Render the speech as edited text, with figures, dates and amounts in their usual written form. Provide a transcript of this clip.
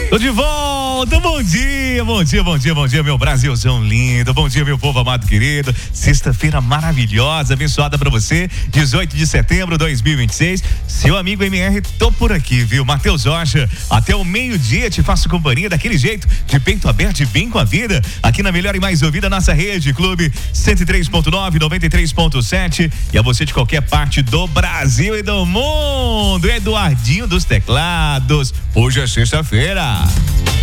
Tô de volta, bom dia, bom dia, bom dia, bom dia, meu Brasilzão lindo, bom dia, meu povo amado querido, sexta-feira maravilhosa, abençoada pra você, 18 de setembro de 2026, seu amigo MR, tô por aqui, viu, Matheus Rocha, até o meio-dia te faço companhia daquele jeito, de peito aberto e bem com a vida, aqui na melhor e mais ouvida, nossa rede, Clube 103.9, 93.7, e a você de qualquer parte do Brasil e do mundo, Eduardinho dos teclados, hoje é sexta-feira.